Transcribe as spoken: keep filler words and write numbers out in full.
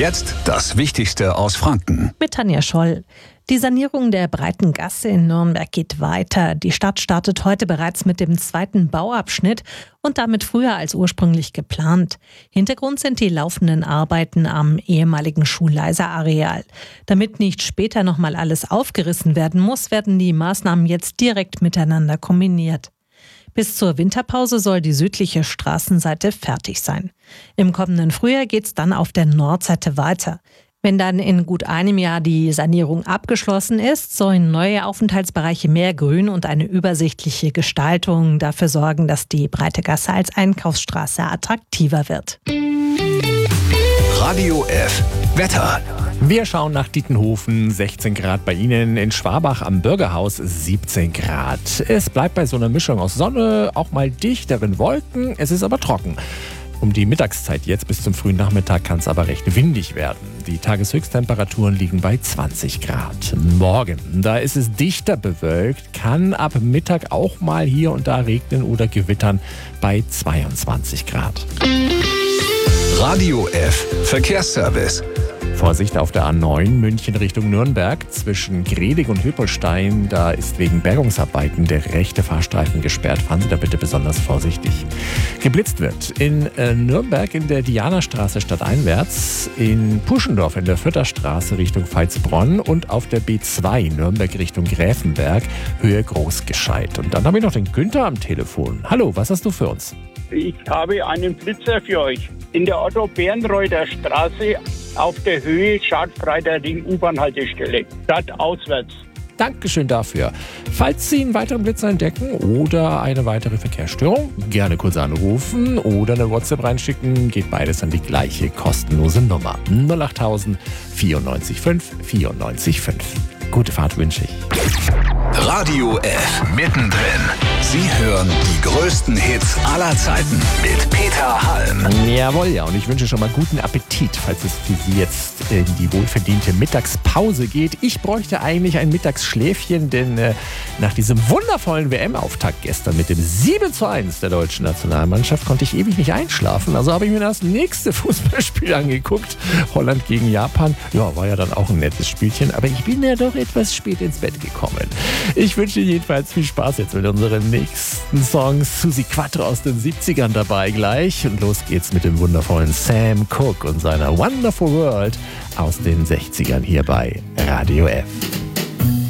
Jetzt das Wichtigste aus Franken. Mit Tanja Scholl. Die Sanierung der Breiten Gasse in Nürnberg geht weiter. Die Stadt startet heute bereits mit dem zweiten Bauabschnitt und damit früher als ursprünglich geplant. Hintergrund sind die laufenden Arbeiten am ehemaligen Schulleiser-Areal. Damit nicht später nochmal alles aufgerissen werden muss, werden die Maßnahmen jetzt direkt miteinander kombiniert. Bis zur Winterpause soll die südliche Straßenseite fertig sein. Im kommenden Frühjahr geht es dann auf der Nordseite weiter. Wenn dann in gut einem Jahr die Sanierung abgeschlossen ist, sollen neue Aufenthaltsbereiche, mehr Grün und eine übersichtliche Gestaltung dafür sorgen, dass die Breite Gasse als Einkaufsstraße attraktiver wird. Radio F. Wetter. Wir schauen nach Dietenhofen, sechzehn Grad bei Ihnen, in Schwabach am Bürgerhaus siebzehn Grad. Es bleibt bei so einer Mischung aus Sonne, auch mal dichteren Wolken, es ist aber trocken. Um die Mittagszeit jetzt bis zum frühen Nachmittag kann es aber recht windig werden. Die Tageshöchsttemperaturen liegen bei zwanzig Grad. Morgen, da ist es dichter bewölkt, kann ab Mittag auch mal hier und da regnen oder gewittern bei zweiundzwanzig Grad. Radio F. Verkehrsservice. Vorsicht auf der A neun München Richtung Nürnberg. Zwischen Gredig und Höpolstein, da ist wegen Bergungsarbeiten der rechte Fahrstreifen gesperrt. Fahren Sie da bitte besonders vorsichtig. Geblitzt wird in äh, Nürnberg in der Dianastraße stadteinwärts, in Puschendorf in der Fürtherstraße Richtung Veitsbronn und auf der B zwei Nürnberg Richtung Gräfenberg, Höhe Großgescheit. Und dann habe ich noch den Günther am Telefon. Hallo, was hast du für uns? Ich habe einen Blitzer für euch. In der Otto-Bernreuther Straße auf der Höhe Schadfreiter Ring-U-Bahn-Haltestelle. Stadtauswärts. Dankeschön dafür. Falls Sie einen weiteren Blitzer entdecken oder eine weitere Verkehrsstörung, gerne kurz anrufen oder eine WhatsApp reinschicken. Geht beides an die gleiche kostenlose Nummer. null acht tausend vierundneunzig fünf vierundneunzig fünf. Gute Fahrt wünsche ich. Radio F. Mittendrin. Sie hören die größten Hits aller Zeiten mit Peter Halm. Jawohl, ja. Und ich wünsche schon mal guten Appetit, falls es für Sie jetzt in die wohlverdiente Mittagspause geht. Ich bräuchte eigentlich ein Mittagsschläfchen, denn äh, nach diesem wundervollen W M-Auftakt gestern mit dem sieben zu eins der deutschen Nationalmannschaft konnte ich ewig nicht einschlafen. Also habe ich mir das nächste Fußballspiel angeguckt. Holland gegen Japan. Ja, war ja dann auch ein nettes Spielchen. Aber ich bin ja doch etwas spät ins Bett gekommen. Ich wünsche Ihnen jedenfalls viel Spaß jetzt mit unseren nächsten Songs. Susi Quattro aus den siebzigern dabei gleich. Und los geht's mit dem wundervollen Sam Cooke und seiner Wonderful World aus den sechzigern hier bei Radio F.